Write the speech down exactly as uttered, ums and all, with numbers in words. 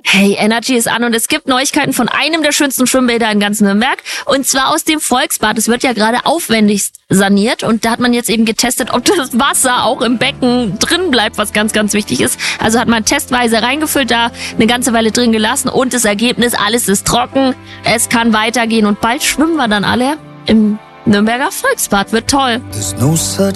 Hey, Energy ist an und es gibt Neuigkeiten von einem der schönsten Schwimmbäder in ganz Nürnberg. Und zwar aus dem Volksbad. Es wird ja gerade aufwendigst saniert und da hat man jetzt eben getestet, ob das Wasser auch im Becken drin bleibt, was ganz, ganz wichtig ist. Also hat man testweise reingefüllt, da eine ganze Weile drin gelassen und das Ergebnis, alles ist trocken. Es kann weitergehen und bald schwimmen wir dann alle im Nürnberger Volksbad. Wird toll. There's no such